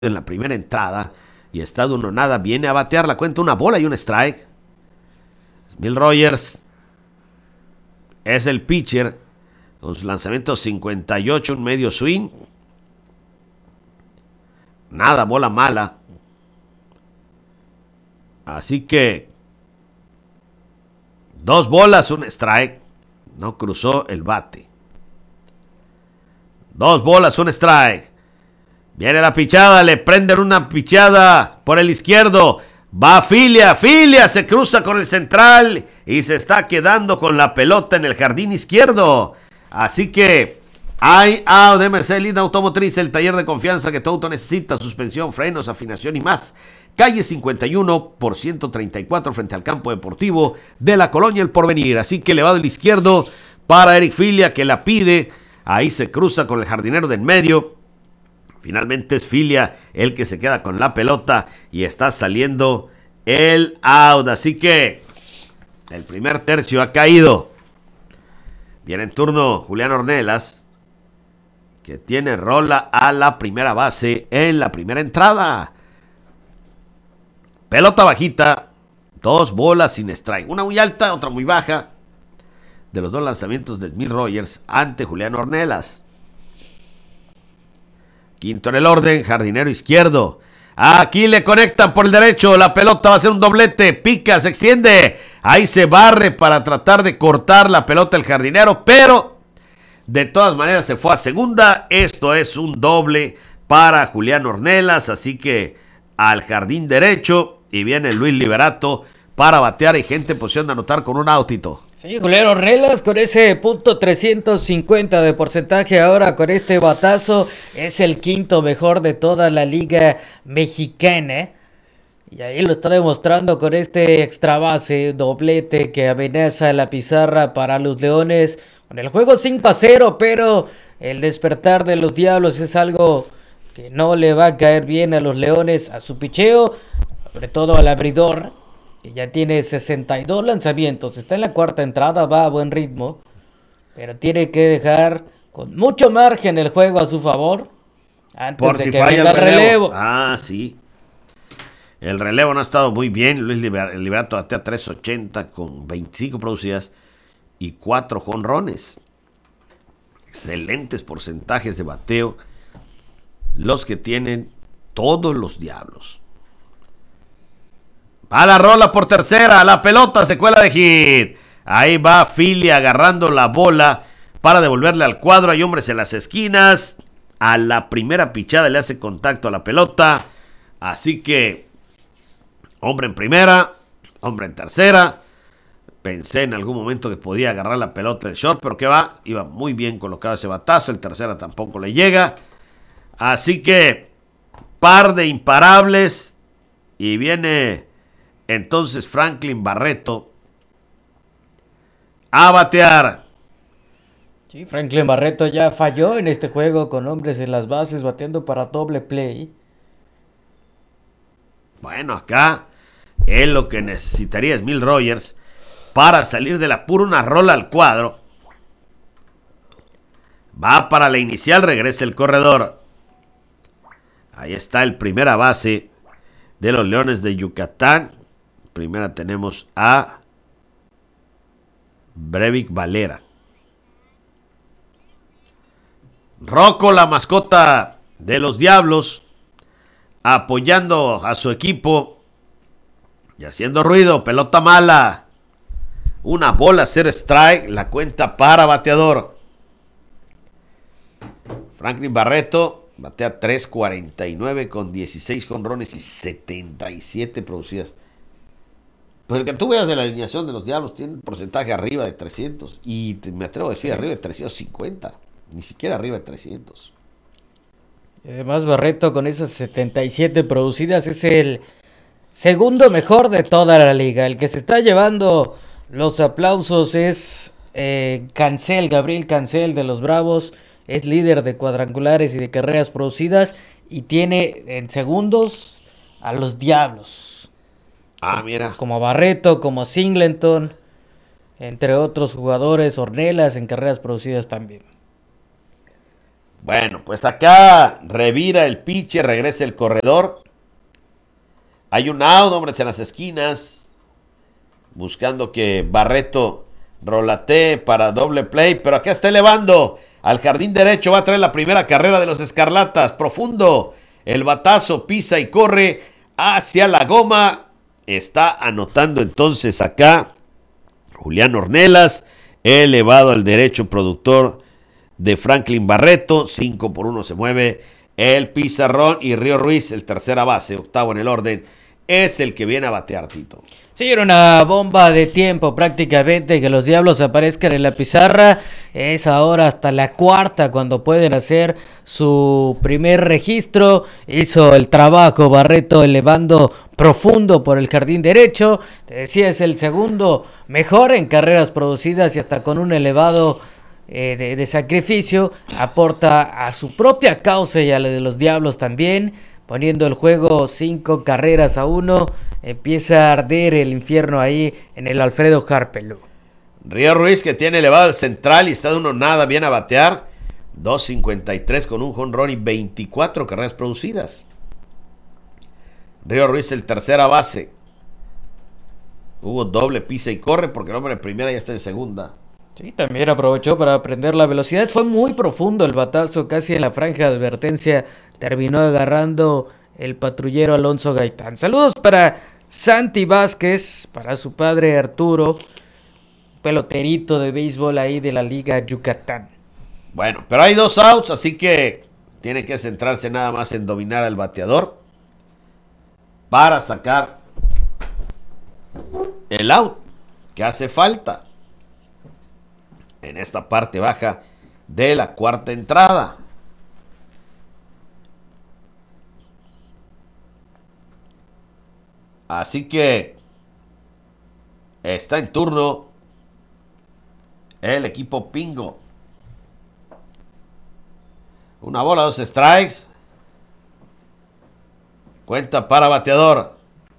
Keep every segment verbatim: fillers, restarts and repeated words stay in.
en la primera entrada y está de uno nada, viene a batear la cuenta, una bola y un strike. Smil Rogers es el pitcher con su lanzamiento cincuenta y ocho, un medio swing. Nada, bola mala. Así que dos bolas, un strike. No cruzó el bate. Dos bolas, un strike. Viene la pichada, le prenden una pichada por el izquierdo. Va Filia, Filia se cruza con el central y se está quedando con la pelota en el jardín izquierdo. Así que hay out de Mercedes Automotriz, el taller de confianza que tu auto necesita, suspensión, frenos, afinación y más. Calle cincuenta y uno por ciento treinta y cuatro frente al campo deportivo de la Colonia El Porvenir. Así que le va del izquierdo para Eric Filia, que la pide. Ahí se cruza con el jardinero del medio. Finalmente es Filia el que se queda con la pelota y está saliendo el out. Así que el primer tercio ha caído. Viene en turno Julián Ornelas, que tiene rola a la primera base en la primera entrada. Pelota bajita, dos bolas sin strike. Una muy alta, otra muy baja. De los dos lanzamientos de Smil Rogers ante Julián Ornelas. Quinto en el orden, jardinero izquierdo. Aquí le conectan por el derecho. La pelota va a ser un doblete. Pica, se extiende. Ahí se barre para tratar de cortar la pelota el jardinero. Pero de todas maneras se fue a segunda. Esto es un doble para Julián Ornelas. Así que al jardín derecho. Y viene Luis Liberato para batear. Y gente en posición de anotar con un autito. Sí, Julián Ornelas con ese punto trescientos cincuenta de porcentaje ahora con este batazo es el quinto mejor de toda la liga mexicana. Y ahí lo está demostrando con este extra base, doblete que amenaza la pizarra para los Leones. Con el juego cinco a cero, pero el despertar de los Diablos es algo que no le va a caer bien a los Leones, a su picheo, sobre todo al abridor, que ya tiene sesenta y dos lanzamientos, está en la cuarta entrada, va a buen ritmo, pero tiene que dejar con mucho margen el juego a su favor antes Por de si que falla venga el el relevo. relevo. Ah, sí. El relevo no ha estado muy bien. Luis Liberato batea tres ochenta con veinticinco producidas y cuatro jonrones. Excelentes porcentajes de bateo los que tienen todos los Diablos. Va la rola por tercera, la pelota se cuela de hit. Ahí va Filia agarrando la bola para devolverle al cuadro. Hay hombres en las esquinas. A la primera pichada le hace contacto a la pelota. Así que hombre en primera, hombre en tercera. Pensé en algún momento que podía agarrar la pelota del short, pero que va, iba muy bien colocado ese batazo. El tercera tampoco le llega. Así que par de imparables y viene entonces Franklin Barreto a batear. Sí, Franklin Barreto ya falló en este juego con hombres en las bases bateando para doble play. Bueno, acá es lo que necesitaría Smil Rogers para salir del apuro, una rola al cuadro. Va para la inicial, regresa el corredor. Ahí está el primera base de los Leones de Yucatán. Primera tenemos a Brevik Valera. Rocco, la mascota de los Diablos, apoyando a su equipo y haciendo ruido. Pelota mala. Una bola, cero strike. La cuenta para bateador. Franklin Barreto batea tres cuarenta y nueve con dieciséis jonrones y setenta y siete producidas. Pues el que tú veas de la alineación de los Diablos tiene un porcentaje arriba de trescientos. Y te, me atrevo a decir arriba de trescientos cincuenta. Ni siquiera arriba de trescientos. Además Barreto con esas setenta y siete producidas es el segundo mejor de toda la liga. El que se está llevando los aplausos es eh, Cancel, Gabriel Cancel de los Bravos. Es líder de cuadrangulares y de carreras producidas. Y tiene en segundos a los Diablos. Ah, mira. Como Barreto, como Singleton, entre otros jugadores, Ornelas en carreras producidas también. Bueno, pues acá revira el pitcher, regresa el corredor. Hay un out, hombres en las esquinas, buscando que Barreto rolatee para doble play, pero acá está elevando al jardín derecho, va a traer la primera carrera de los Escarlatas, profundo, el batazo, pisa y corre hacia la goma, está anotando entonces acá Julián Ornelas, elevado al derecho productor de Franklin Barreto, cinco por uno se mueve el pizarrón y Río Ruiz, el tercera base, octavo en el orden, es el que viene a batear, Tito. Sí, era una bomba de tiempo prácticamente que los Diablos aparezcan en la pizarra. Es ahora hasta la cuarta cuando pueden hacer su primer registro. Hizo el trabajo Barreto elevando profundo por el jardín derecho. Te decía, es el segundo mejor en carreras producidas y hasta con un elevado eh, de, de sacrificio. Aporta a su propia causa y a la de los Diablos también, poniendo el juego cinco carreras a uno. Empieza a arder el infierno ahí en el Alfredo Harpelú. Río Ruiz, que tiene elevado el central y está de uno nada bien a batear. dos cincuenta y tres con un jonrón y veinticuatro carreras producidas. Río Ruiz, el tercera base. Hubo doble, pisa y corre porque el hombre en primera ya está en segunda. Sí, también aprovechó para prender la velocidad. Fue muy profundo el batazo, casi en la franja de advertencia. Terminó agarrando el patrullero Alonso Gaitán. Saludos para Santi Vázquez, para su padre Arturo, peloterito de béisbol ahí de la Liga Yucatán. Bueno, pero hay dos outs, así que tiene que centrarse nada más en dominar al bateador para sacar el out que hace falta en esta parte baja de la cuarta entrada. Así que está en turno el equipo Pingo. Una bola, dos strikes. Cuenta para bateador.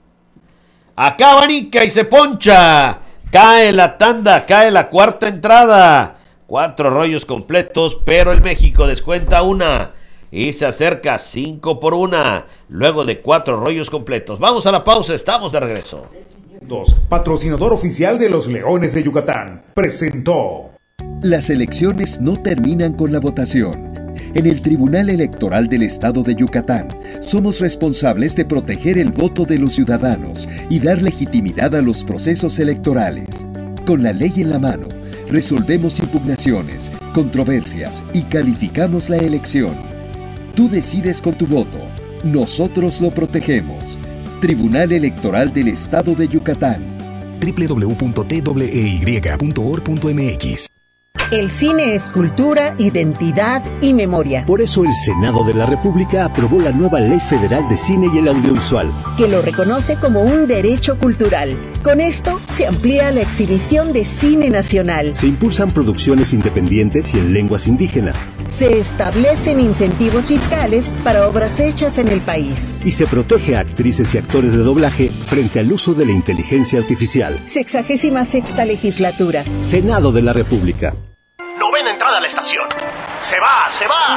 Acá abanica y se poncha. Cae la tanda, cae la cuarta entrada. Cuatro rollos completos, pero el México descuenta una. Y se acerca cinco por una, luego de cuatro rollos completos. Vamos a la pausa, estamos de regreso. Dos, patrocinador oficial de los Leones de Yucatán, presentó. Las elecciones no terminan con la votación. En el Tribunal Electoral del Estado de Yucatán, somos responsables de proteger el voto de los ciudadanos y dar legitimidad a los procesos electorales. Con la ley en la mano, resolvemos impugnaciones, controversias y calificamos la elección. Tú decides con tu voto. Nosotros lo protegemos. Tribunal Electoral del Estado de Yucatán. doble u doble u doble u punto t w e y punto org punto m x. El cine es cultura, identidad y memoria. Por eso el Senado de la República aprobó la nueva Ley Federal de Cine y el Audiovisual, que lo reconoce como un derecho cultural. Con esto se amplía la exhibición de cine nacional. Se impulsan producciones independientes y en lenguas indígenas. Se establecen incentivos fiscales para obras hechas en el país. Y se protege a actrices y actores de doblaje frente al uso de la inteligencia artificial. Sexagésima sexta legislatura. Senado de la República. Novena entrada a la estación. ¡Se va, se va!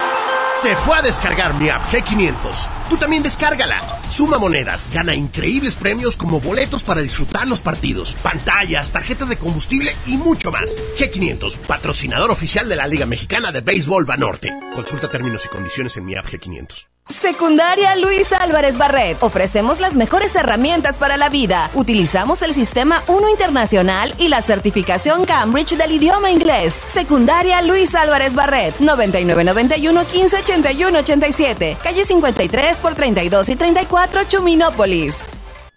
Se fue a descargar mi app G quinientos. Tú también descárgala. Suma monedas, gana increíbles premios como boletos para disfrutar los partidos, pantallas, tarjetas de combustible y mucho más. G quinientos, patrocinador oficial de la Liga Mexicana de Béisbol Banorte. Consulta términos y condiciones en mi app G quinientos. Secundaria Luis Álvarez Barret. Ofrecemos las mejores herramientas para la vida. Utilizamos el sistema uno Internacional y la certificación Cambridge del idioma inglés. Secundaria Luis Álvarez Barret. noventa y nueve noventa y uno quince ochenta y uno ochenta y siete. Calle cincuenta y tres por treinta y dos y treinta y cuatro, Chuminópolis.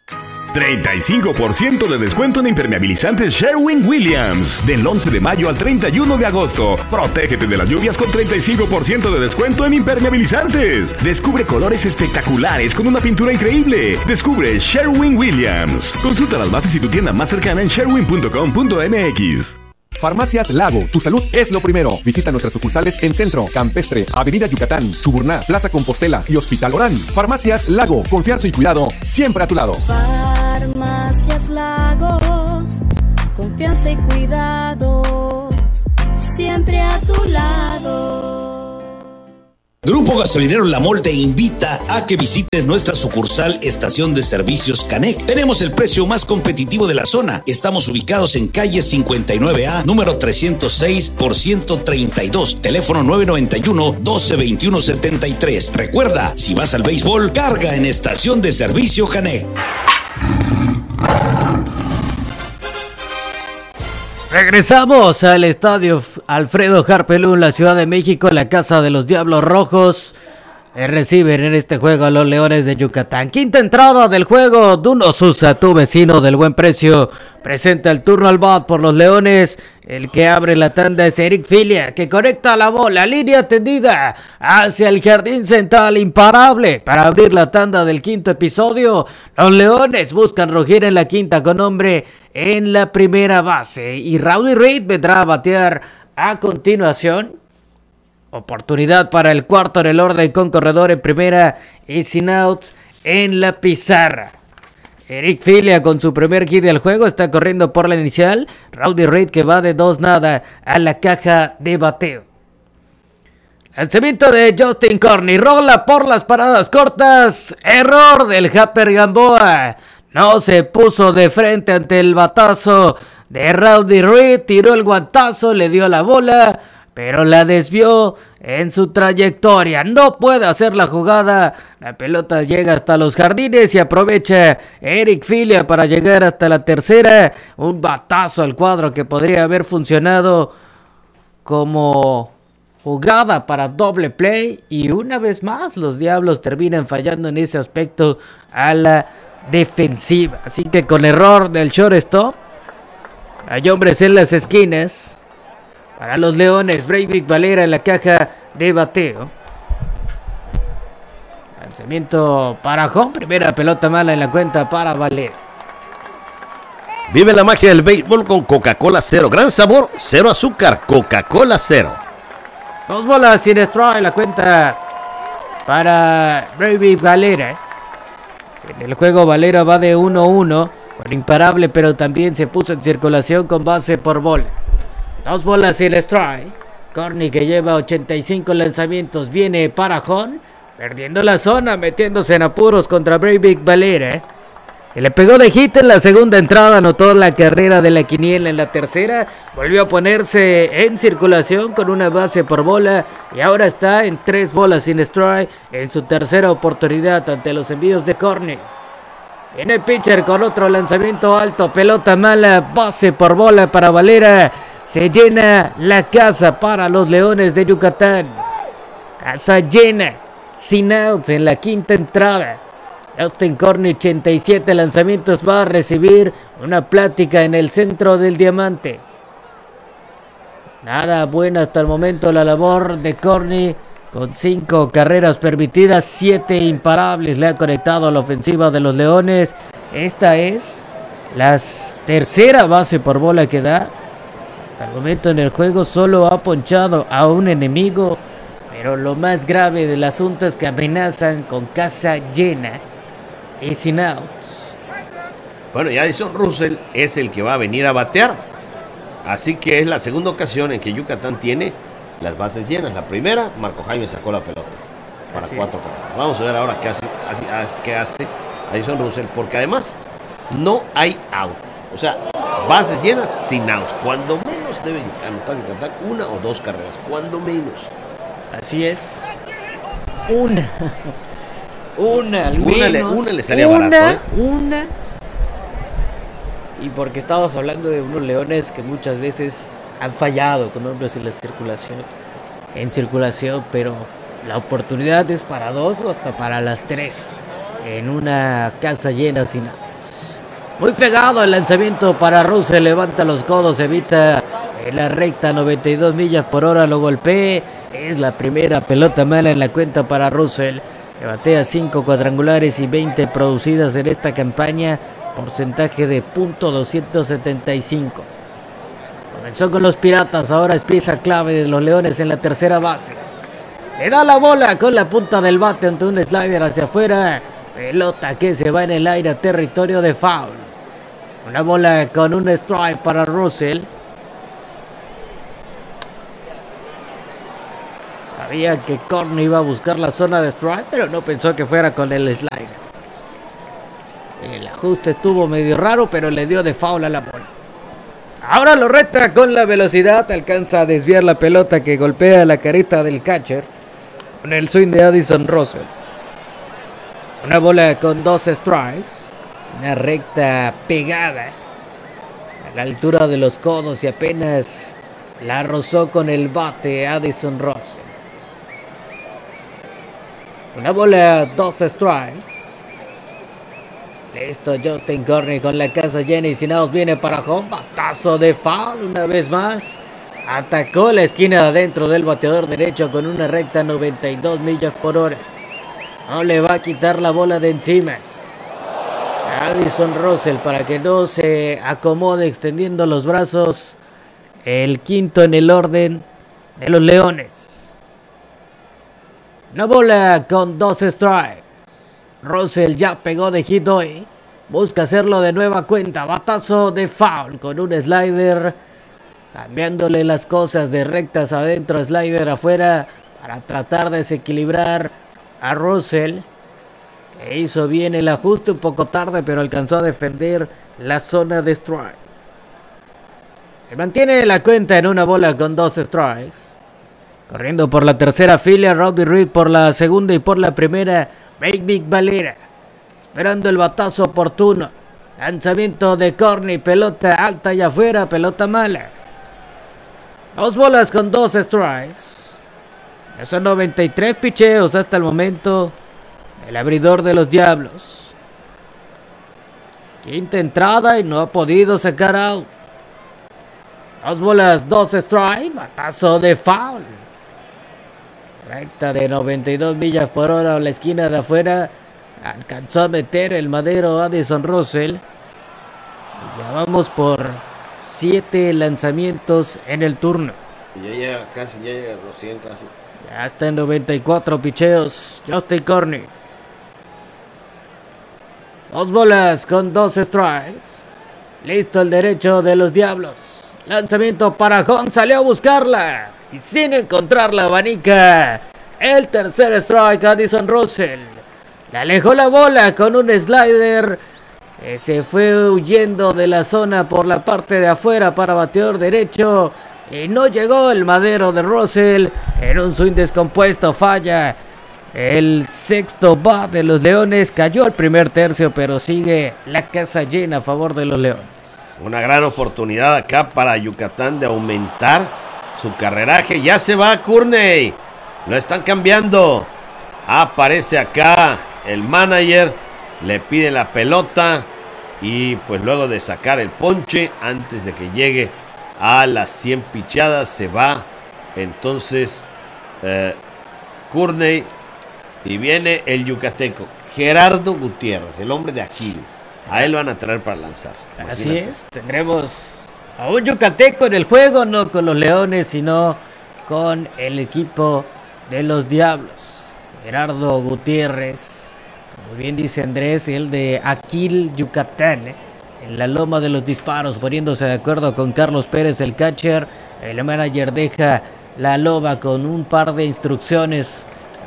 treinta y cinco por ciento de descuento en impermeabilizantes Sherwin-Williams. Del once de mayo al treinta y uno de agosto. Protégete de las lluvias con treinta y cinco por ciento de descuento en impermeabilizantes. Descubre colores espectaculares con una pintura increíble. Descubre Sherwin-Williams. Consulta las bases y tu tienda más cercana en sherwin punto com punto m x. Farmacias Lago, tu salud es lo primero. Visita nuestras sucursales en Centro, Campestre, Avenida Yucatán, Chuburná, Plaza Compostela y Hospital Orán. Farmacias Lago, confianza y cuidado siempre a tu lado. Farmacias Lago, confianza y cuidado siempre a tu lado. Grupo Gasolinero La Mol te invita a que visites nuestra sucursal Estación de Servicios Canec. Tenemos el precio más competitivo de la zona. Estamos ubicados en calle cincuenta y nueve A, número trescientos seis por ciento treinta y dos, teléfono nueve noventa y uno, doce veintiuno setenta y tres. Recuerda, si vas al béisbol, carga en Estación de Servicio Canec. Regresamos al estadio Alfredo Harpelú en la Ciudad de México, la casa de los Diablos Rojos. Eh, reciben en este juego a los Leones de Yucatán. Quinta entrada del juego. Duno Sousa, tu vecino del buen precio, presenta el turno al bat por los Leones. El que abre la tanda es Eric Filia, que conecta la bola, línea tendida hacia el jardín central, imparable para abrir la tanda del quinto episodio. Los Leones buscan rugir en la quinta con hombre en la primera base y Rowdy Reed vendrá a batear a continuación. Oportunidad para el cuarto en el orden con corredor en primera y sin outs en la pizarra. Eric Filia con su primer hit del juego está corriendo por la inicial. Rowdy Reed que va de dos nada a la caja de bateo. Lanzamiento de Justin Corney, rola por las paradas cortas. Error del Japper Gamboa. No se puso de frente ante el batazo de Rowdy Reed. Tiró el guantazo, le dio la bola, pero la desvió en su trayectoria. No puede hacer la jugada. La pelota llega hasta los jardines y aprovecha Eric Filia para llegar hasta la tercera. Un batazo al cuadro que podría haber funcionado como jugada para doble play. Y una vez más los Diablos terminan fallando en ese aspecto a la defensiva. Así que con error del shortstop, hay hombres en las esquinas. Para los Leones, Breivik Valera en la caja de bateo. Lanzamiento para home. Primera pelota mala en la cuenta para Valera. Vive la magia del béisbol con Coca-Cola Cero. Gran sabor, cero azúcar. Coca-Cola Cero. Dos bolas sin strike en la cuenta para Breivik Valera. En el juego Valera va de uno uno con imparable, pero también se puso en circulación con base por bola. Dos bolas sin strike. Corney, que lleva ochenta y cinco lanzamientos, viene para home, perdiendo la zona, metiéndose en apuros contra Breivik Valera. Que le pegó de hit en la segunda entrada, anotó la carrera de la quiniela en la tercera, volvió a ponerse en circulación con una base por bola y ahora está en tres bolas sin strike en su tercera oportunidad ante los envíos de Corney. Viene el pitcher con otro lanzamiento alto, pelota mala, base por bola para Valera. Se llena la casa para los Leones de Yucatán. Casa llena, sin outs en la quinta entrada. Justin Corney, ochenta y siete lanzamientos, va a recibir una plática en el centro del diamante. Nada buena hasta el momento la labor de Corney, con cinco carreras permitidas, siete imparables le ha conectado a la ofensiva de los Leones. Esta es la tercera base por bola que da. Hasta el momento en el juego solo ha ponchado a un enemigo, pero lo más grave del asunto es que amenazan con casa llena y sin outs. Bueno, y Addison Russell es el que va a venir a batear. Así que es la segunda ocasión en que Yucatán tiene las bases llenas. La primera, Marco Jaime sacó la pelota para Así cuatro carreras. Vamos a ver ahora qué hace, qué hace Addison Russell, porque además no hay out. O sea, bases llenas sin outs. Cuando menos debe anotar Yucatán una o dos carreras. Cuando menos. Así es. Una. Una al una menos. Le, una le salía una, barato, ¿eh? Una. Y porque estamos hablando de unos Leones que muchas veces han fallado con hombres en la circulación. En circulación, pero la oportunidad es para dos o hasta para las tres. En una casa llena sin outs. Muy pegado el lanzamiento para Russell, levanta los codos, evita en la recta noventa y dos millas por hora, lo golpea. Es la primera pelota mala en la cuenta para Russell. Le batea cinco cuadrangulares y veinte producidas en esta campaña, porcentaje de punto doscientos setenta y cinco. Comenzó con los Piratas, ahora es pieza clave de los Leones en la tercera base. Le da la bola con la punta del bate ante un slider hacia afuera. Pelota que se va en el aire a territorio de foul. Una bola con un strike para Russell. Sabía que Corny iba a buscar la zona de strike, pero no pensó que fuera con el slider. El ajuste estuvo medio raro, pero le dio de foul a la bola. Ahora lo reta con la velocidad, alcanza a desviar la pelota que golpea la carita del catcher con el swing de Addison Russell. Una bola con dos strikes, una recta pegada a la altura de los codos y apenas la rozó con el bate Addison Russell. Una bola, dos strikes. Listo, Justin Corney con la casa llena y sin outs viene para home. Batazo de foul una vez más. Atacó la esquina de adentro del bateador derecho con una recta noventa y dos millas por hora. No le va a quitar la bola de encima. Addison Russell para que no se acomode extendiendo los brazos. El quinto en el orden de los Leones. Una bola con dos strikes. Russell ya pegó de hit hoy. Busca hacerlo de nueva cuenta. Batazo de foul con un slider. Cambiándole las cosas de rectas adentro, slider afuera. Para tratar de desequilibrar a Russell. Que hizo bien el ajuste un poco tarde, pero alcanzó a defender la zona de strike. Se mantiene la cuenta en una bola con dos strikes. Corriendo por la tercera fila, Robbie Reed por la segunda y por la primera. Big Big Valera, esperando el batazo oportuno. Lanzamiento de Corny, pelota alta y afuera, pelota mala. Dos bolas con dos strikes. Esos noventa y tres picheos hasta el momento. El abridor de los Diablos. Quinta entrada y no ha podido sacar out. Dos bolas, dos strikes, batazo de foul. Recta de noventa y dos millas por hora a la esquina de afuera. Alcanzó a meter el madero Addison Russell. Y ya vamos por siete lanzamientos en el turno. Ya llega casi, ya llega a los cien casi. Ya está en noventa y cuatro picheos Justin Corney. Dos bolas con dos strikes. Listo el derecho de los Diablos. Lanzamiento para Hon, salió a buscarla. Y sin encontrar la abanica. El tercer strike, Addison Russell. Le alejó la bola con un slider. Eh, se fue huyendo de la zona por la parte de afuera para bateador derecho. Y no llegó el madero de Russell. En un swing descompuesto falla. El sexto bat de los Leones. Cayó al primer tercio, pero sigue la casa llena a favor de los Leones. Una gran oportunidad acá para Yucatán de aumentar su carreraje. Ya se va Courtney. Lo están cambiando. Aparece acá el manager. Le pide la pelota. Y pues luego de sacar el ponche, antes de que llegue a las cien pichadas, se va entonces eh, Courtney. Y viene el yucateco Gerardo Gutiérrez, el hombre de aquí. A él van a traer para lanzar. Así Imagínate. es, tendremos a un yucateco en el juego, no con los Leones, sino con el equipo de los Diablos. Gerardo Gutiérrez, como bien dice Andrés, el de Aquil, Yucatán, ¿eh? En la loma de los disparos, poniéndose de acuerdo con Carlos Pérez, el catcher. El manager deja la loma con un par de instrucciones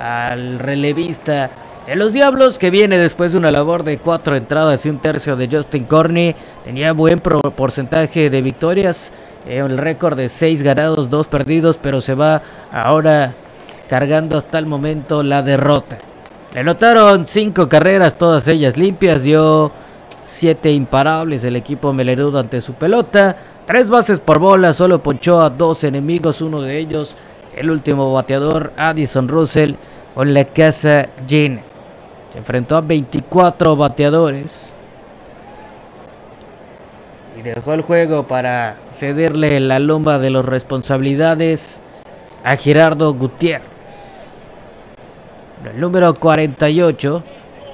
al relevista de los Diablos, que viene después de una labor de cuatro entradas y un tercio de Justin Corney. Tenía buen pro- porcentaje de victorias, eh, el récord de seis ganados, dos perdidos, pero se va ahora cargando hasta el momento la derrota. Le anotaron cinco carreras, todas ellas limpias, dio siete imparables el equipo melenudo ante su pelota, tres bases por bola, solo ponchó a dos enemigos, uno de ellos el último bateador Addison Russell, con la casa llena. Se enfrentó a veinticuatro bateadores y dejó el juego para cederle la loma de las responsabilidades a Gerardo Gutiérrez. El número cuarenta y ocho,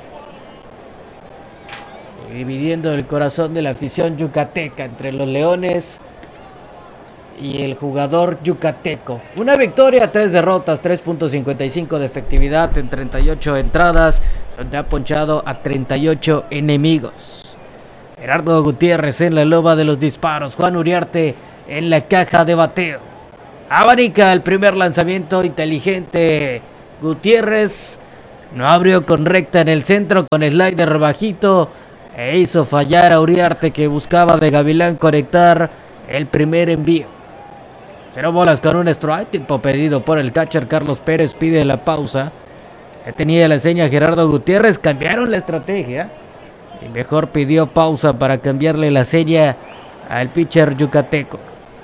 dividiendo el corazón de la afición yucateca entre los Leones y el jugador yucateco. Una victoria, tres derrotas, tres punto cincuenta y cinco de efectividad en treinta y ocho entradas, donde ha ponchado a treinta y ocho enemigos. Gerardo Gutiérrez en la loma de los disparos, Juan Uriarte en la caja de bateo. Abanica el primer lanzamiento inteligente. Gutiérrez no abrió con recta en el centro con slider bajito e hizo fallar a Uriarte, que buscaba de Gavilán conectar el primer envío. Cero bolas con un strike, tiempo pedido por el catcher. Carlos Pérez pide la pausa. Ya tenía la seña Gerardo Gutiérrez, cambiaron la estrategia y mejor pidió pausa para cambiarle la seña al pitcher yucateco.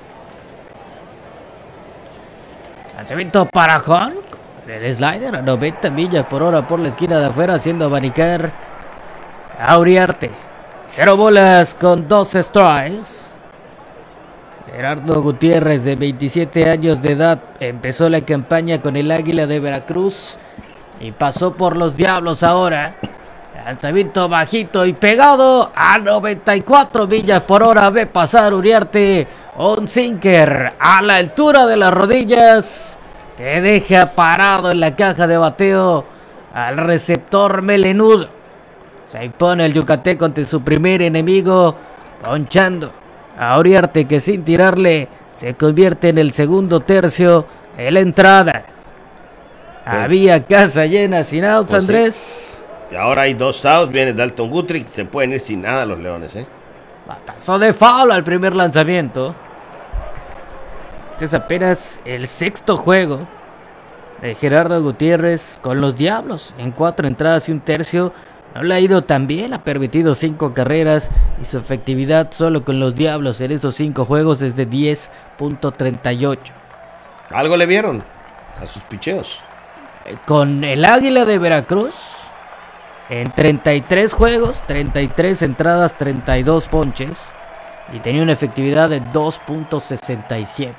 Lanzamiento para Honk. El slider a noventa millas por hora por la esquina de afuera, haciendo abanicar a Uriarte. Cero bolas con dos strikes. Gerardo Gutiérrez, de veintisiete años de edad, empezó la campaña con el Águila de Veracruz y pasó por los Diablos ahora. Lanzamiento bajito y pegado a noventa y cuatro millas por hora. Ve pasar Uriarte un sinker a la altura de las rodillas. Te deja parado en la caja de bateo al receptor melenudo. Se impone el yucateco ante su primer enemigo, ponchando a Uriarte, que sin tirarle se convierte en el segundo tercio de la entrada. Había casa llena, sin outs, pues Andrés. Sí. Y ahora hay dos outs, viene Dalton Guthrie, se pueden ir sin nada los Leones, ¿eh? Batazo de foul al primer lanzamiento. Este es apenas el sexto juego de Gerardo Gutiérrez con los Diablos. En cuatro entradas y un tercio no le ha ido tan bien, ha permitido cinco carreras y su efectividad solo con los Diablos en esos cinco juegos es de diez punto treinta y ocho. Algo le vieron a sus picheos. Con el Águila de Veracruz, en treinta y tres juegos, treinta y tres entradas, treinta y dos ponches y tenía una efectividad de dos punto sesenta y siete.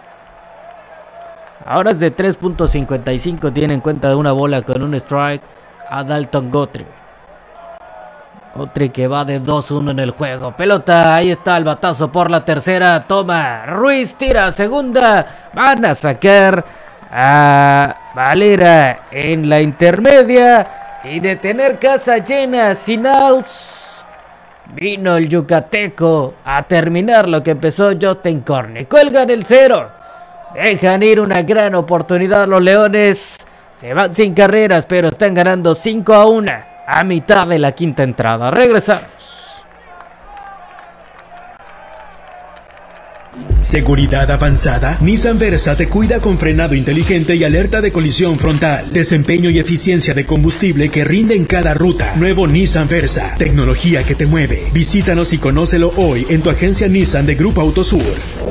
Ahora es de tres punto cincuenta y cinco, tiene en cuenta de una bola con un strike a Dalton Guthrie. Guthrie que va de dos uno en el juego. Pelota, ahí está el batazo por la tercera. Toma, Ruiz tira a segunda. Van a sacar a Valera en la intermedia. Y de tener casa llena, sin outs, vino el yucateco a terminar lo que empezó Justin Corney. Cuelgan el cero. Dejan ir una gran oportunidad los Leones. Se van sin carreras, pero están ganando cinco a uno a mitad de la quinta entrada. Regresamos. Seguridad avanzada. Nissan Versa te cuida con frenado inteligente y alerta de colisión frontal. Desempeño y eficiencia de combustible que rinde en cada ruta. Nuevo Nissan Versa. Tecnología que te mueve. Visítanos y conócelo hoy en tu agencia Nissan de Grupo Autosur.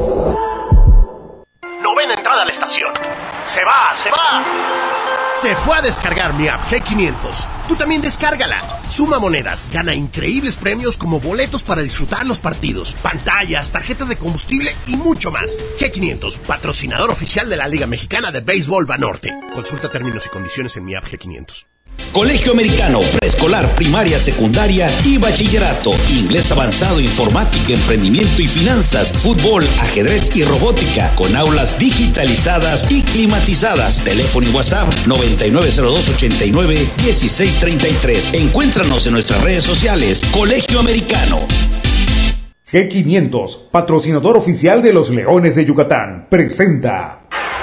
Novena entrada a la estación. Se va, se va. Se fue a descargar mi app G quinientos. Tú también descárgala. Suma monedas, gana increíbles premios como boletos para disfrutar los partidos, pantallas, tarjetas de combustible y mucho más. G quinientos, patrocinador oficial de la Liga Mexicana de Béisbol Banorte. Consulta términos y condiciones en mi app G quinientos. Colegio Americano, preescolar, primaria, secundaria y bachillerato. Inglés avanzado, informática, emprendimiento y finanzas, fútbol, ajedrez y robótica, con aulas digitalizadas y climatizadas. Teléfono y WhatsApp noventa y nueve cero dos ochenta y nueve dieciséis treinta y tres. Encuéntranos en nuestras redes sociales. Colegio Americano. G quinientos, patrocinador oficial de los Leones de Yucatán, presenta.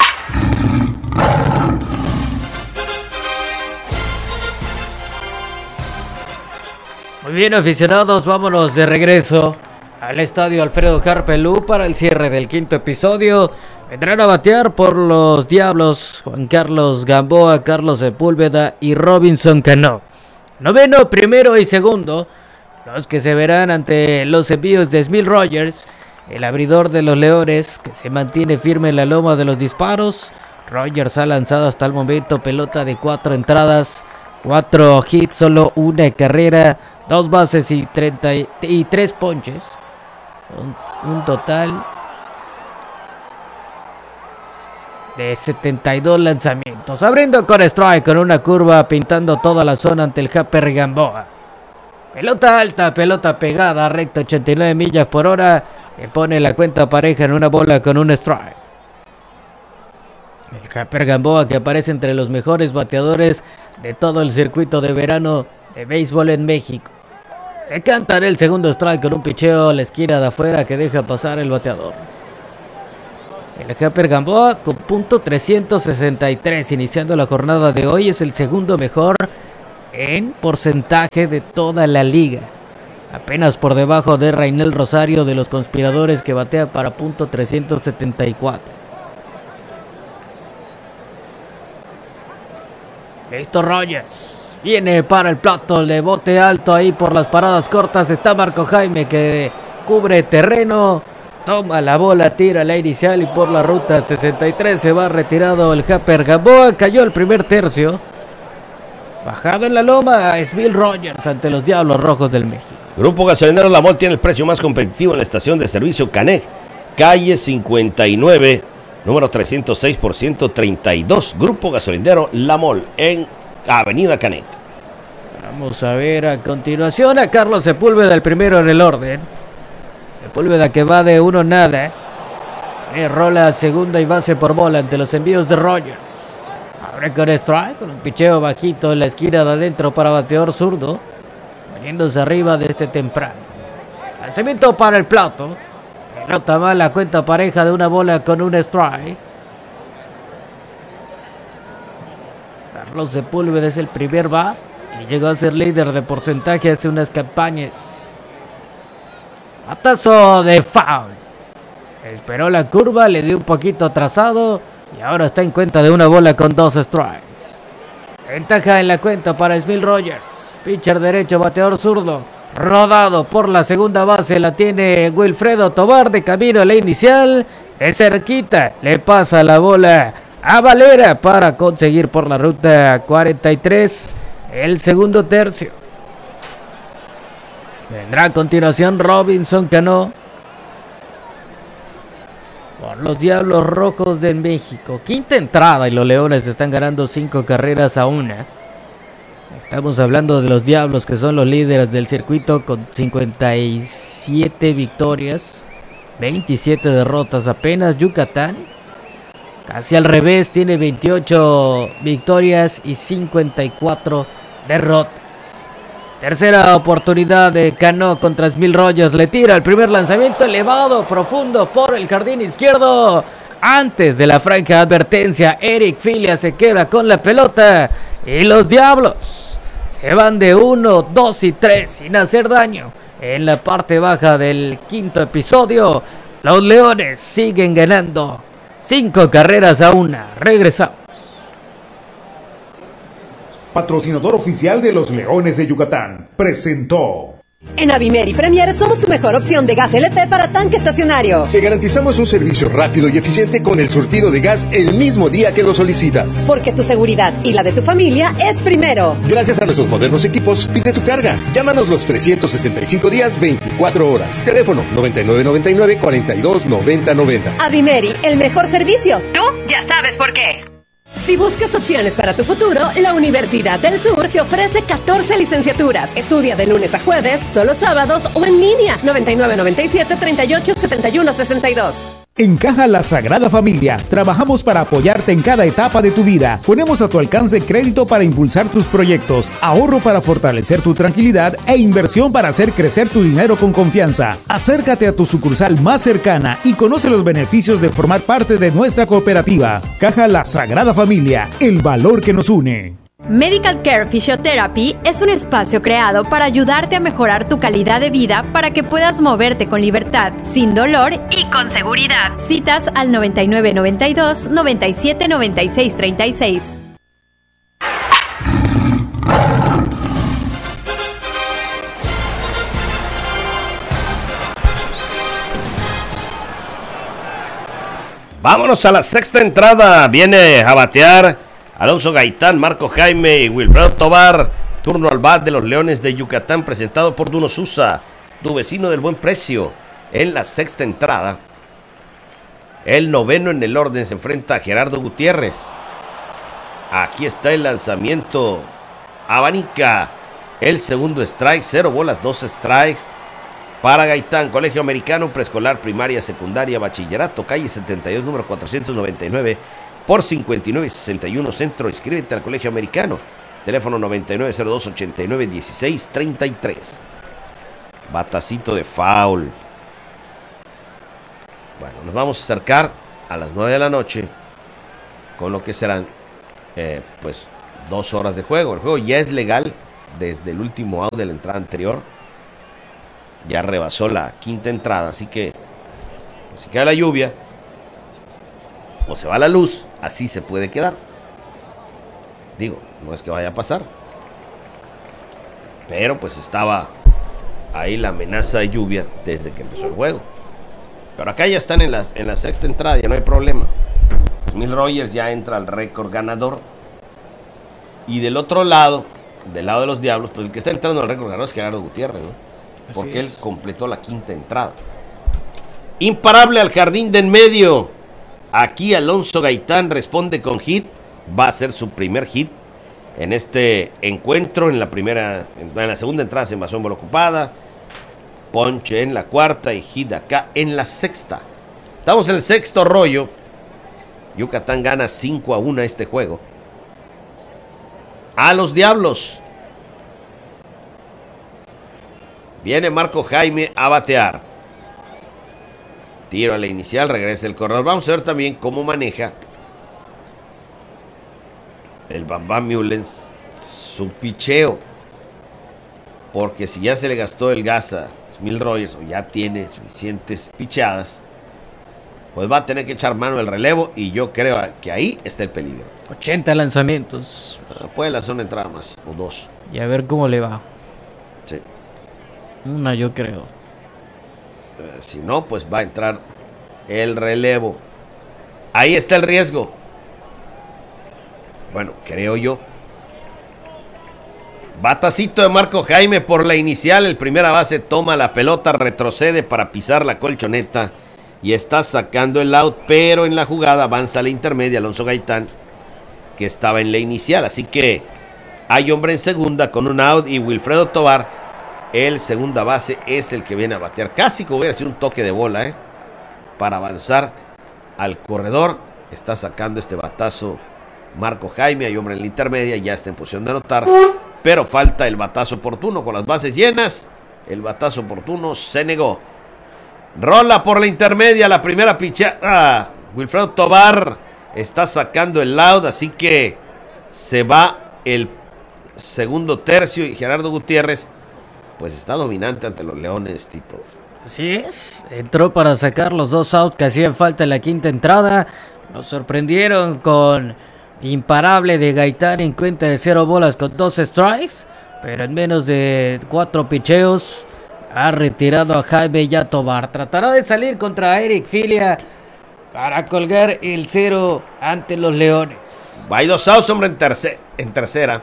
Muy bien, aficionados, vámonos de regreso al estadio Alfredo Harpelú para el cierre del quinto episodio. Vendrán a batear por los Diablos Juan Carlos Gamboa, Carlos Sepúlveda y Robinson Cano. Noveno, primero y segundo, los que se verán ante los envíos de Smil Rogers, el abridor de los Leones, que se mantiene firme en la loma de los disparos. Rogers ha lanzado hasta el momento pelota de cuatro entradas, cuatro hits, solo una carrera, dos bases y treinta y tres ponches. Un, un total de setenta y dos lanzamientos. Abriendo con strike, con una curva, pintando toda la zona ante el Japper Gamboa. Pelota alta, pelota pegada, recta, ochenta y nueve millas por hora. Que pone la cuenta pareja en una bola con un strike. El Japper Gamboa, que aparece entre los mejores bateadores de todo el circuito de verano de béisbol en México. Le cantan el segundo strike con un picheo a la esquina de afuera que deja pasar el bateador. El Japper Gamboa con punto trescientos sesenta y tres, iniciando la jornada de hoy, es el segundo mejor en porcentaje de toda la liga. Apenas por debajo de Rainel Rosario de los Conspiradores, que batea para punto trescientos setenta y cuatro. Listo Rogers. Viene para el plato, le bote alto ahí por las paradas cortas. Está Marco Jaime que cubre terreno. Toma la bola, tira la inicial y por la ruta sesenta y tres se va retirado el Japper Gamboa. Cayó el primer tercio. Bajado en la loma, Smil Rogers ante los Diablos Rojos del México. Grupo Gasolinero La Mol tiene el precio más competitivo en la estación de servicio Canec, calle cincuenta y nueve, número trescientos seis por ciento treinta y dos. Grupo Gasolinero La Mol en Avenida Canec. Vamos a ver a continuación a Carlos Sepúlveda, el primero en el orden. Sepúlveda que va de uno nada. Eh, rola segunda y base por bola ante los envíos de Rogers. Abre con strike, con un picheo bajito en la esquina de adentro para bateador zurdo. Veniéndose arriba de este temprano. Lanzamiento para el plato. Pelota mala, cuenta pareja de una bola con un strike. Carlos Sepúlveda es el primer bat y llegó a ser líder de porcentaje hace unas campañas. Batazo de foul. Esperó la curva, le dio un poquito atrasado y ahora está en cuenta de una bola con dos strikes. Ventaja en la cuenta para Smil Rogers. Pitcher derecho, bateador zurdo. Rodado por la segunda base, la tiene Wilfredo Tobar de camino a la inicial. Es cerquita, le pasa la bola a Valera para conseguir por la ruta cuarenta y tres el segundo tercio. Vendrá a continuación Robinson Cano por los Diablos Rojos de México. Quinta entrada y los Leones están ganando cinco carreras a una. Estamos hablando de los Diablos, que son los líderes del circuito con cincuenta y siete victorias, veintisiete derrotas apenas. Yucatán, casi al revés, tiene veintiocho victorias y cincuenta y cuatro derrotas. Tercera oportunidad de Cano contra Smil Rogers. Le tira el primer lanzamiento elevado, profundo por el jardín izquierdo. Antes de la franca advertencia, Eric Filia se queda con la pelota. Y los Diablos se van de uno, dos y tres sin hacer daño. En la parte baja del quinto episodio, los Leones siguen ganando cinco carreras a una. Regresamos. Patrocinador oficial de los Leones de Yucatán, presentó. En Avimeri Premier somos tu mejor opción de gas L P para tanque estacionario. Te garantizamos un servicio rápido y eficiente con el surtido de gas el mismo día que lo solicitas. Porque tu seguridad y la de tu familia es primero. Gracias a nuestros modernos equipos, pide tu carga. Llámanos los trescientos sesenta y cinco días, veinticuatro horas. Teléfono noventa y nueve noventa y nueve, cuarenta y dos noventa noventa. Avimeri, el mejor servicio. Tú ya sabes por qué. Si buscas opciones para tu futuro, la Universidad del Sur te ofrece catorce licenciaturas. Estudia de lunes a jueves, solo sábados o en línea. noventa y nueve noventa y siete, treinta y ocho, setenta y uno sesenta y dos. En Caja La Sagrada Familia, trabajamos para apoyarte en cada etapa de tu vida. Ponemos a tu alcance crédito para impulsar tus proyectos, ahorro para fortalecer tu tranquilidad e inversión para hacer crecer tu dinero con confianza. Acércate a tu sucursal más cercana y conoce los beneficios de formar parte de nuestra cooperativa. Caja La Sagrada Familia, el valor que nos une. Medical Care Physiotherapy es un espacio creado para ayudarte a mejorar tu calidad de vida para que puedas moverte con libertad, sin dolor y con seguridad. Citas al noventa y nueve noventa y dos, noventa y siete noventa y seis treinta y seis. Vámonos a la sexta entrada. Viene a batear Alonso Gaitán, Marco Jaime y Wilfredo Tobar. Turno al bat de los Leones de Yucatán, presentado por Duno Sousa, tu vecino del buen precio. En la sexta entrada, el noveno en el orden se enfrenta a Gerardo Gutiérrez. Aquí está el lanzamiento. Abanica el segundo strike, cero bolas, dos strikes para Gaitán. Colegio Americano, preescolar, primaria, secundaria, bachillerato, calle setenta y dos, número cuatrocientos noventa y nueve. Por cincuenta y nueve sesenta y uno Centro. Inscríbete al Colegio Americano. Teléfono noventa y nueve cero dos, ochenta y nueve dieciséis treinta y tres. Batacito de foul. Bueno, nos vamos a acercar a las nueve de la noche, con lo que serán eh, pues dos horas de juego. El juego ya es legal desde el último out de la entrada anterior. Ya rebasó la quinta entrada, así que pues, si cae la lluvia o se va la luz, así se puede quedar. Digo, no es que vaya a pasar, pero pues estaba ahí la amenaza de lluvia desde que empezó el juego. Pero acá ya están en la, en la sexta entrada, ya no hay problema. Will Rogers ya entra al récord ganador. Y del otro lado, del lado de los Diablos, pues el que está entrando al récord ganador es Gerardo Gutiérrez, ¿no? Porque él completó la quinta entrada. Imparable al jardín de en medio. Aquí Alonso Gaitán responde con hit. Va a ser su primer hit en este encuentro. En la primera, en la segunda entrada se envasó en bola ocupada. Ponche en la cuarta y hit acá en la sexta. Estamos en el sexto rollo. Yucatán gana cinco a uno este juego. A los Diablos. Viene Marco Jaime a batear. Tiro a la inicial, regresa el corredor. Vamos a ver también cómo maneja el Bam Bam Mullens su picheo. Porque si ya se le gastó el gas a Will Rogers o ya tiene suficientes pichadas, pues va a tener que echar mano del relevo. Y yo creo que ahí está el peligro. ochenta lanzamientos. Puede lanzar una entrada más o dos. Y a ver cómo le va. Sí. Una, yo creo. Eh, si no, pues va a entrar el relevo. Ahí está el riesgo. Bueno, creo yo. Batacito de Marco Jaime por la inicial. El primera base toma la pelota, retrocede para pisar la colchoneta y está sacando el out, pero en la jugada avanza la intermedia Alonso Gaitán, que estaba en la inicial. Así que hay hombre en segunda con un out y Wilfredo Tovar, el segunda base, es el que viene a batear. Casi que hubiera sido un toque de bola, ¿eh? Para avanzar al corredor. Está sacando este batazo Marco Jaime. Hay hombre en la intermedia, ya está en posición de anotar. Pero falta el batazo oportuno con las bases llenas. El batazo oportuno se negó. Rola por la intermedia, la primera pichada. Ah, Wilfredo Tovar está sacando el out, así que se va el segundo tercio y Gerardo Gutiérrez pues está dominante ante los Leones, Tito. Así es, entró para sacar los dos outs que hacían falta en la quinta entrada. Nos sorprendieron con imparable de Gaitán en cuenta de cero bolas con dos strikes, pero en menos de cuatro picheos ha retirado a Jaime y a Tovar. Tratará de salir contra Eric Filia para colgar el cero ante los Leones. Hay dos outs, hombre, en, terce- en tercera.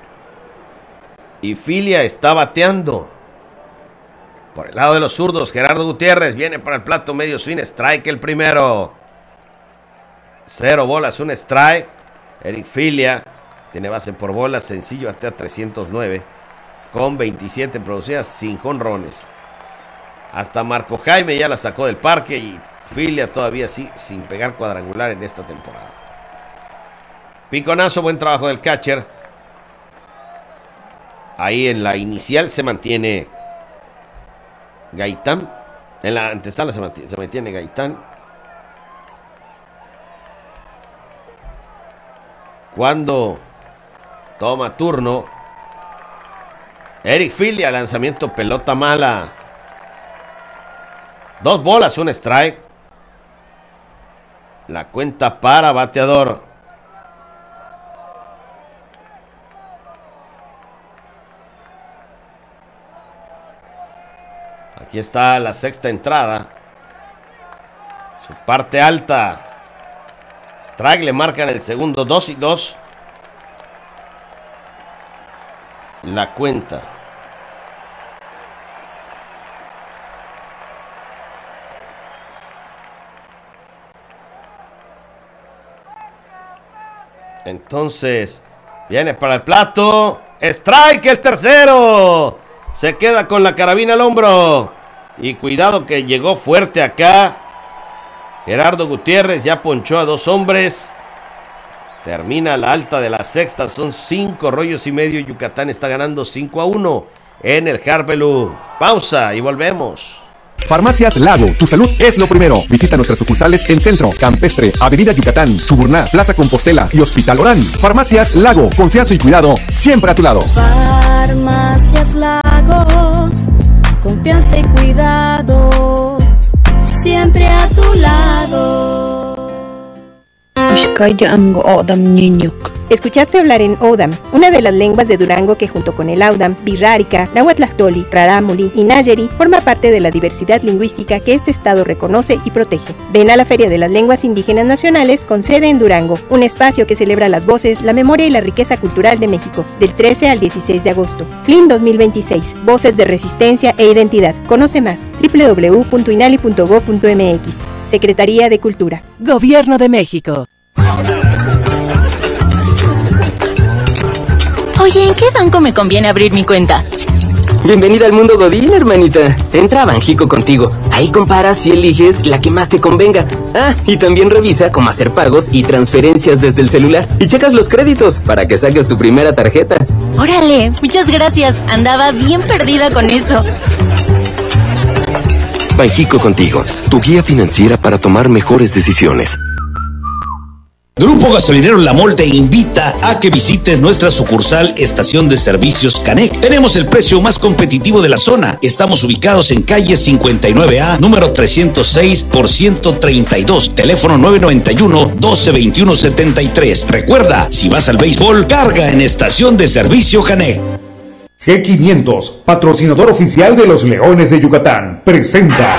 Y Filia está bateando. Por el lado de los zurdos, Gerardo Gutiérrez viene para el plato medio swing. Strike el primero. Cero bolas, un strike. Eric Filia tiene base por bolas, sencillo, batea trescientos nueve. Con veintisiete producidas, sin jonrones. Hasta Marco Jaime ya la sacó del parque y Filia todavía sí, sin pegar cuadrangular en esta temporada. Piconazo, buen trabajo del catcher. Ahí en la inicial se mantiene Gaitán. En la antesala se mantiene, se mantiene Gaitán. Cuando toma turno Eric Filia, lanzamiento, pelota mala. Dos bolas, un strike. La cuenta para bateador. Aquí está la sexta entrada. Su parte alta. Strike, le marcan el segundo, dos y dos. La cuenta. Entonces, viene para el plato. Strike, el tercero. Se queda con la carabina al hombro. Y cuidado que llegó fuerte acá. Gerardo Gutiérrez ya ponchó a dos hombres. Termina la alta de la sexta. Son cinco rollos y medio. Yucatán está ganando cinco a uno en el Harpelú. Pausa y volvemos. Farmacias Lago, tu salud es lo primero. Visita nuestras sucursales en Centro, Campestre, Avenida Yucatán, Chuburná, Plaza Compostela y Hospital Orán. Farmacias Lago, confianza y cuidado siempre a tu lado. Farmacias Lago, confianza y cuidado siempre a tu lado. Escuchaste hablar en Odam, una de las lenguas de Durango que junto con el Audam, Birrárica, Nahuatlactoli, Rarámuri y Nayeri forma parte de la diversidad lingüística que este estado reconoce y protege. Ven a la Feria de las Lenguas Indígenas Nacionales con sede en Durango, un espacio que celebra las voces, la memoria y la riqueza cultural de México, del trece al dieciséis de agosto. F L I M dos mil veintiséis, Voces de Resistencia e Identidad. Conoce más, doble u doble u doble u punto inali punto gob punto eme equis. Secretaría de Cultura. Gobierno de México. Oye, ¿en qué banco me conviene abrir mi cuenta? Bienvenida al mundo Godín, hermanita. Entra a Banjico contigo. Ahí comparas y eliges la que más te convenga. Ah, y también revisa cómo hacer pagos y transferencias desde el celular. Y checas los créditos para que saques tu primera tarjeta. Órale, muchas gracias. Andaba bien perdida con eso. Banjico contigo, tu guía financiera para tomar mejores decisiones. Grupo Gasolinero La Mol te invita a que visites nuestra sucursal Estación de Servicios Canec. Tenemos el precio más competitivo de la zona. Estamos ubicados en calle cincuenta y nueve A, número trescientos seis por ciento treinta y dos, teléfono nueve nueve uno, doce veintiuno setenta y tres. Recuerda, si vas al béisbol, carga en Estación de Servicio Canec. G quinientos, patrocinador oficial de los Leones de Yucatán, presenta...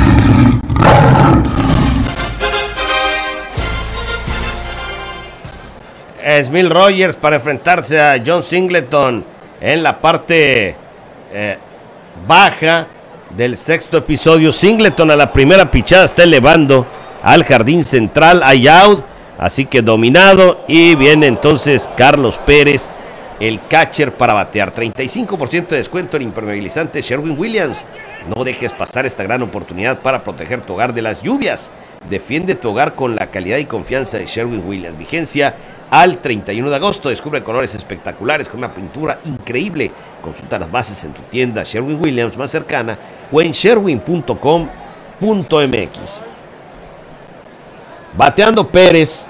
Smil Rogers para enfrentarse a John Singleton en la parte eh, baja del sexto episodio. Singleton a la primera pichada está elevando al jardín central, hay out, así que dominado, y viene entonces Carlos Pérez, el catcher, para batear. Treinta y cinco por ciento de descuento en impermeabilizante Sherwin Williams. No dejes pasar esta gran oportunidad para proteger tu hogar de las lluvias. Defiende tu hogar con la calidad y confianza de Sherwin Williams. Vigencia al treinta y uno de agosto. Descubre colores espectaculares con una pintura increíble. Consulta las bases en tu tienda Sherwin Williams más cercana o en sherwin punto com punto eme equis. Bateando Pérez.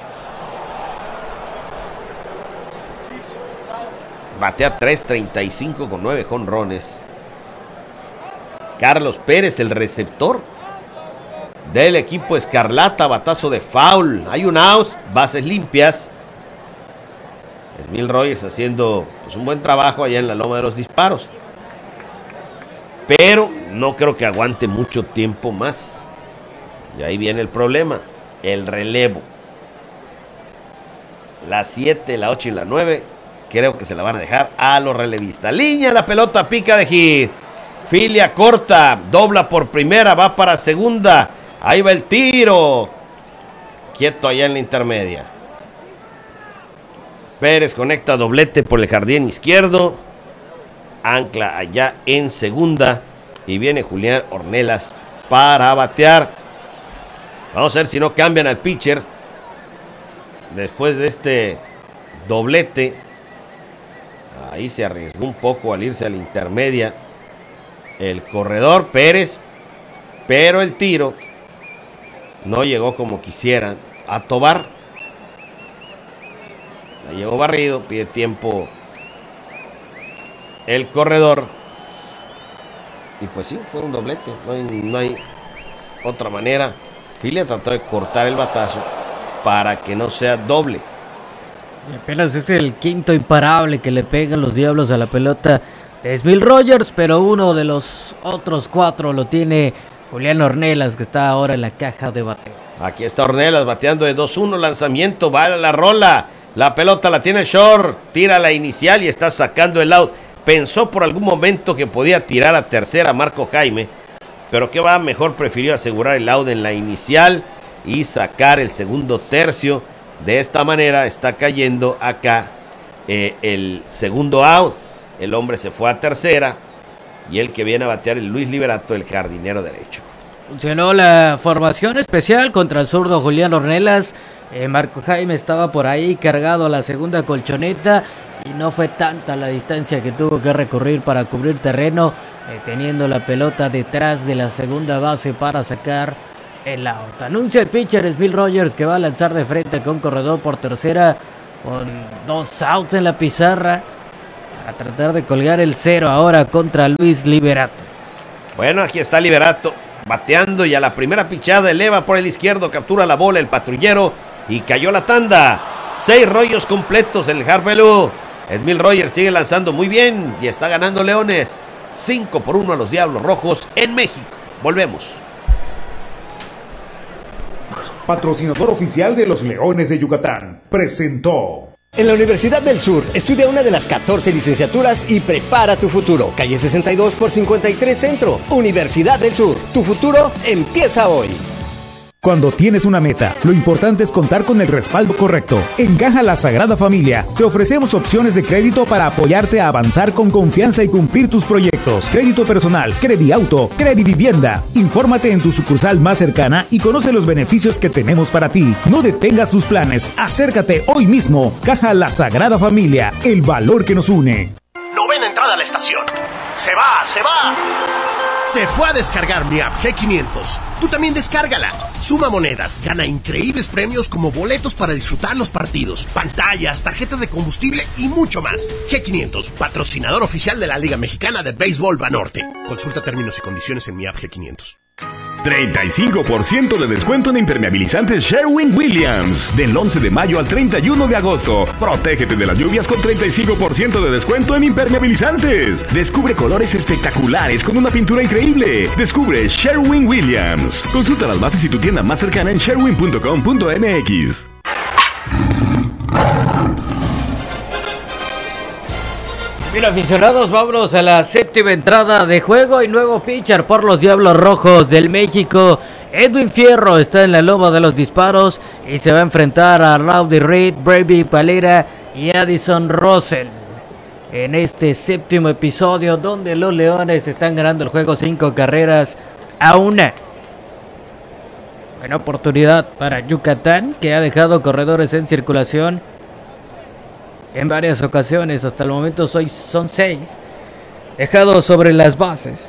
Batea tres treinta y cinco con nueve jonrones. Carlos Pérez, el receptor del equipo escarlata, batazo de foul. Hay un out, bases limpias. Smil Rogers haciendo pues, un buen trabajo allá en la loma de los disparos. Pero no creo que aguante mucho tiempo más. Y ahí viene el problema, el relevo. La siete, la ocho y la nueve creo que se la van a dejar a los relevistas. Línea, la pelota pica de hit. Filia corta, dobla por primera, va para segunda. Ahí va el tiro. Quieto allá en la intermedia. Pérez conecta doblete por el jardín izquierdo. Ancla allá en segunda. Y viene Julián Ornelas para batear. Vamos a ver si no cambian al pitcher. Después de este doblete. Ahí se arriesgó un poco al irse a la intermedia el corredor Pérez, pero el tiro no llegó como quisieran. A Tobar la llegó barrido, pide tiempo el corredor. Y pues sí, fue un doblete. No hay, no hay otra manera. Filia trató de cortar el batazo para que no sea doble. Y apenas es el quinto imparable que le pegan los Diablos a la pelota de Smil Rogers, pero uno de los otros cuatro lo tiene Julián Ornelas, que está ahora en la caja de bateo. Aquí está Ornelas bateando de dos uno, lanzamiento, va a la rola, la pelota la tiene short, tira la inicial y está sacando el out. Pensó por algún momento que podía tirar a tercera Marco Jaime, pero que va, mejor prefirió asegurar el out en la inicial y sacar el segundo tercio. De esta manera está cayendo acá eh, el segundo out. El hombre se fue a tercera y el que viene a batear es Luis Liberato, el jardinero derecho. Funcionó la formación especial contra el zurdo Julián Ornelas. Eh, Marco Jaime estaba por ahí cargado a la segunda colchoneta y no fue tanta la distancia que tuvo que recorrer para cubrir terreno eh, teniendo la pelota detrás de la segunda base para sacar el out. Anuncia el pitcher Smith Rogers que va a lanzar de frente con corredor por tercera con dos outs en la pizarra a tratar de colgar el cero ahora contra Luis Liberato. Bueno, aquí está Liberato bateando y a la primera pichada eleva por el izquierdo, captura la bola el patrullero y cayó la tanda. Seis rollos completos el Harvelu. Smith Rogers sigue lanzando muy bien y está ganando Leones. Cinco por uno a los Diablos Rojos en México. Volvemos. Patrocinador oficial de los Leones de Yucatán, presentó. En la Universidad del Sur, estudia una de las catorce licenciaturas y prepara tu futuro. Calle sesenta y dos por cincuenta y tres Centro. Universidad del Sur. Tu futuro empieza hoy. Cuando tienes una meta, lo importante es contar con el respaldo correcto. En Caja La Sagrada Familia, te ofrecemos opciones de crédito para apoyarte a avanzar con confianza y cumplir tus proyectos. Crédito personal, Crediauto, Credivivienda. Infórmate en tu sucursal más cercana y conoce los beneficios que tenemos para ti. No detengas tus planes, acércate hoy mismo. Caja La Sagrada Familia, el valor que nos une. Novena entrada a la estación. Se va, se va. Se fue a descargar mi app G quinientos. Tú también descárgala. Suma monedas, gana increíbles premios como boletos para disfrutar los partidos, pantallas, tarjetas de combustible y mucho más. G quinientos, patrocinador oficial de la Liga Mexicana de Béisbol Banorte. Consulta términos y condiciones en mi app G quinientos. treinta y cinco por ciento de descuento en impermeabilizantes Sherwin-Williams. Del once de mayo al treinta y uno de agosto. Protégete de las lluvias con treinta y cinco por ciento de descuento en impermeabilizantes. Descubre colores espectaculares con una pintura increíble. Descubre Sherwin-Williams. Consulta las bases y tu tienda más cercana en sherwin punto com punto m x. Bien, aficionados, vámonos a la séptima entrada de juego y nuevo pitcher por los Diablos Rojos del México. Edwin Fierro está en la loma de los disparos y se va a enfrentar a Rowdy Reed, Brady Valera y Addison Russell. En este séptimo episodio donde los Leones están ganando el juego cinco carreras a una. Buena oportunidad para Yucatán, que ha dejado corredores en circulación en varias ocasiones. Hasta el momento soy, son seis dejados sobre las bases.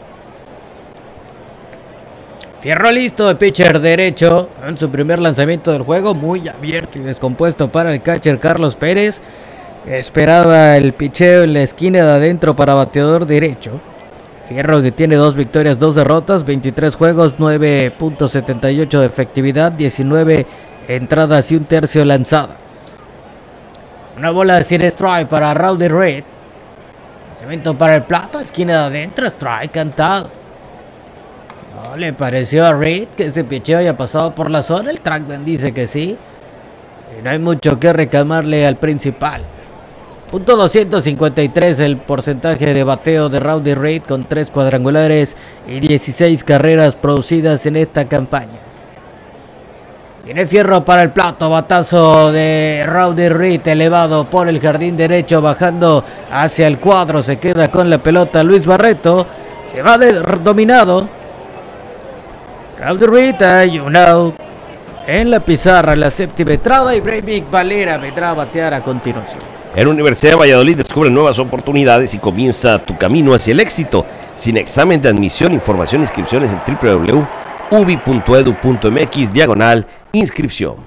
Fierro listo, de pitcher derecho con su primer lanzamiento del juego, muy abierto y descompuesto para el catcher Carlos Pérez. Esperaba el picheo en la esquina de adentro para bateador derecho. Fierro, que tiene dos victorias, dos derrotas, veintitrés juegos, nueve punto setenta y ocho de efectividad, diecinueve entradas y un tercio lanzadas. Una bola sin strike para Rowdy Reed. Lanzamiento para el plato, esquina de adentro, strike cantado. No le pareció a Reed que ese picheo haya pasado por la zona. El trackman dice que sí. Y no hay mucho que reclamarle al principal. Punto doscientos cincuenta y tres el porcentaje de bateo de Rowdy Reed con tres cuadrangulares y dieciséis carreras producidas en esta campaña. Viene Fierro para el plato, batazo de Rowdy Reed elevado por el jardín derecho, bajando hacia el cuadro, se queda con la pelota Luis Barreto, se va de, dominado. Rowdy Reed, hay un out en la pizarra, la séptima entrada y Brady Valera vendrá a batear a continuación. En Universidad de Valladolid descubre nuevas oportunidades y comienza tu camino hacia el éxito. Sin examen de admisión, información e inscripciones en doble u doble u doble u punto u b i punto edu punto m x diagonal inscripción.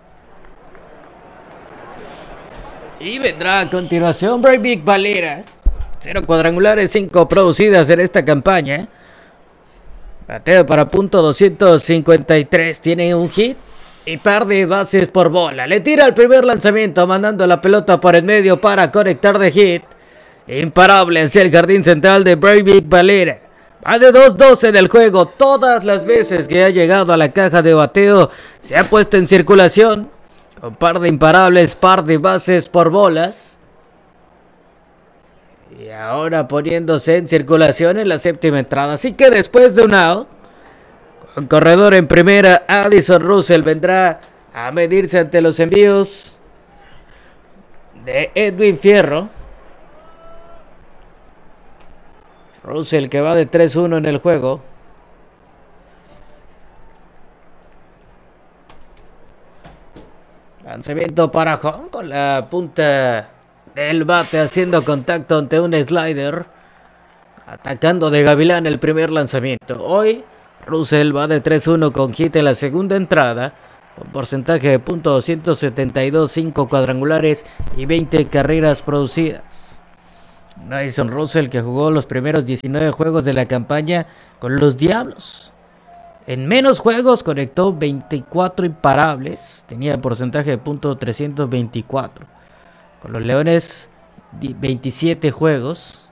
Y vendrá a continuación Brady Valera. Cero cuadrangulares, cinco producidas en esta campaña. Bateo para punto doscientos cincuenta y tres. Tiene un hit y par de bases por bola. Le tira el primer lanzamiento, mandando la pelota por el medio para conectar de hit. Imparable hacia el jardín central de Brady Valera. Va de dos dos en el juego. Todas las veces que ha llegado a la caja de bateo se ha puesto en circulación. Con par de imparables, par de bases por bolas. Y ahora poniéndose en circulación en la séptima entrada. Así que después de un out, con corredor en primera, Addison Russell vendrá a medirse ante los envíos de Edwin Fierro. Russell, que va de tres uno en el juego. Lanzamiento para home con la punta del bate haciendo contacto ante un slider. atacando de gavilán el primer lanzamiento. Hoy Russell va de tres uno con hit en la segunda entrada, con porcentaje de punto doscientos setenta y dos, cinco cuadrangulares y veinte carreras producidas. Addison Russell, que jugó los primeros diecinueve juegos de la campaña con los Diablos. En menos juegos conectó veinticuatro imparables, tenía porcentaje de punto trescientos veinticuatro. Con los Leones, veintisiete juegos.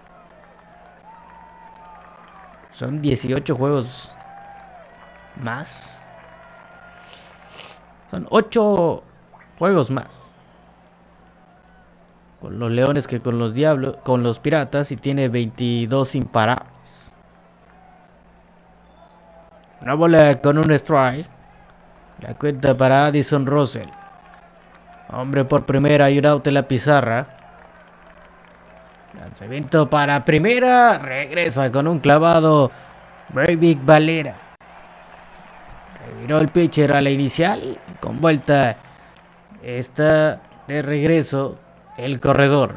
Son dieciocho juegos más. Son ocho juegos más con los Leones que con los Diablos, con los Piratas, y tiene veintidós imparables. Una bola con un strike. La cuenta para Addison Russell. Hombre por primera y un out en la pizarra. Lanzamiento para primera. Regresa con un clavado Breivik Valera. Reviró el pitcher a la inicial. Con vuelta está de regreso el corredor.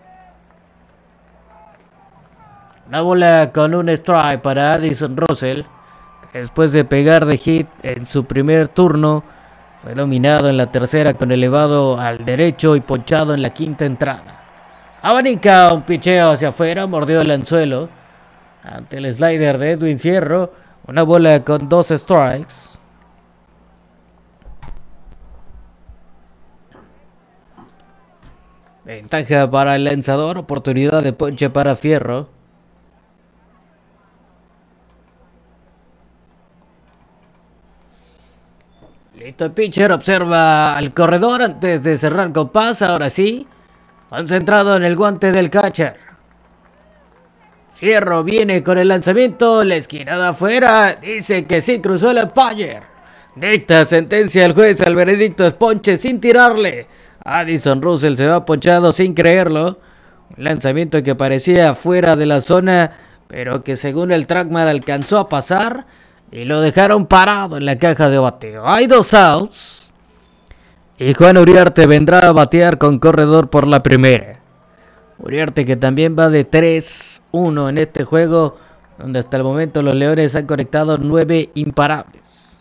Una bola con un strike para Addison Russell. Después de pegar de hit en su primer turno, fue dominado en la tercera con elevado al derecho y ponchado en la quinta entrada. Abanica un picheo hacia afuera, mordió el anzuelo ante el slider de Edwin Fierro. Una bola con dos strikes. Ventaja para el lanzador, oportunidad de ponche para Fierro. Listo, el pitcher observa al corredor antes de cerrar compás. Ahora sí, concentrado en el guante del catcher. Fierro viene con el lanzamiento, la esquinada afuera, dice que sí cruzó el umpire. Dicta sentencia el juez, al veredicto es ponche sin tirarle. Addison Russell se va ponchado sin creerlo. Un lanzamiento que parecía fuera de la zona, pero que según el trackman alcanzó a pasar y lo dejaron parado en la caja de bateo. Hay dos outs y Juan Uriarte vendrá a batear con corredor por la primera. Uriarte, que también va de tres uno en este juego, donde hasta el momento los Leones han conectado nueve imparables.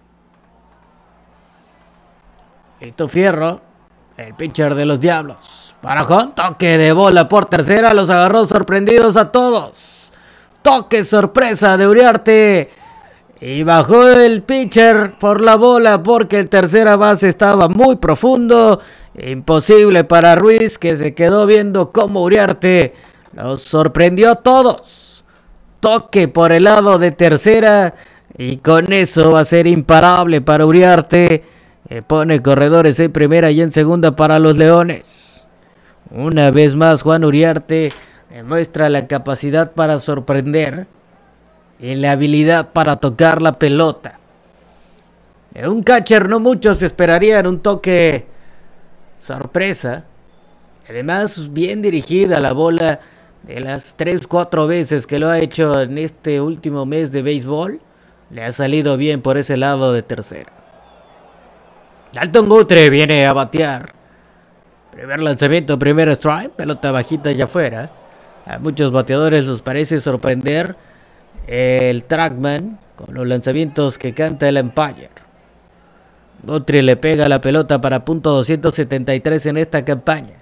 Listo Fierro, el pitcher de los Diablos. Para Juan, toque de bola por tercera, los agarró sorprendidos a todos. Toque sorpresa de Uriarte. Y bajó el pitcher por la bola porque el tercera base estaba muy profundo. Imposible para Ruiz, que se quedó viendo cómo Uriarte los sorprendió a todos. Toque por el lado de tercera y con eso va a ser imparable para Uriarte, que pone corredores en primera y en segunda para los Leones. Una vez más Juan Uriarte demuestra la capacidad para sorprender y la habilidad para tocar la pelota. De un catcher no muchos esperarían un toque sorpresa. Además, bien dirigida la bola, de las tres cuatro veces que lo ha hecho en este último mes de béisbol, le ha salido bien por ese lado de tercera. Dalton Guthrie viene a batear. Primer lanzamiento, primer strike, pelota bajita allá afuera. A muchos bateadores les parece sorprender el trackman con los lanzamientos que canta el umpire. Guthrie le pega la pelota para punto doscientos setenta y tres en esta campaña.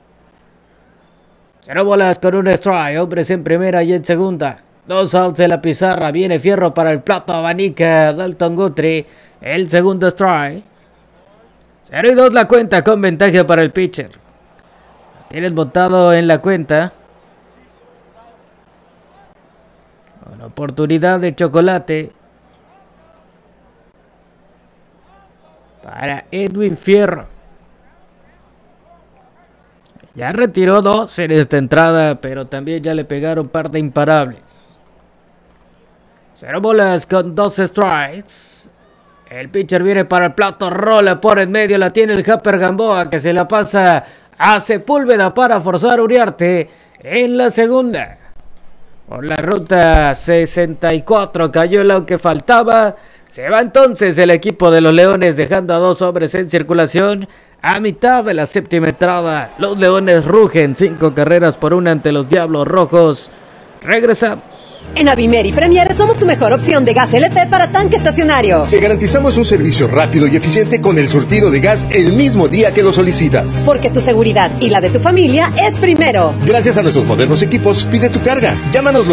Cero bolas con un strike, hombres en primera y en segunda. Dos outs de la pizarra, viene Fierro para el plato, abanica Dalton Guthrie, el segundo strike. Cero y dos la cuenta con ventaja para el pitcher. Tienes montado en la cuenta. Una oportunidad de chocolate para Edwin Fierro. Ya retiró dos en esta entrada, pero también ya le pegaron un par de imparables. Cero bolas con dos strikes. El pitcher viene para el plato, rola por en medio, la tiene el Japper Gamboa, que se la pasa a Sepúlveda para forzar a Uriarte en la segunda. Por la ruta sesenta y cuatro cayó el out que faltaba. Se va entonces el equipo de los Leones, dejando a dos hombres en circulación. A mitad de la séptima entrada, los Leones rugen cinco carreras por una ante los Diablos Rojos. Regresamos. En Avimer y Premier somos tu mejor opción de gas L P para tanque estacionario. Te garantizamos un servicio rápido y eficiente con el surtido de gas el mismo día que lo solicitas. Porque tu seguridad y la de tu familia es primero. Gracias a nuestros modernos equipos, pide tu carga. Llámanos los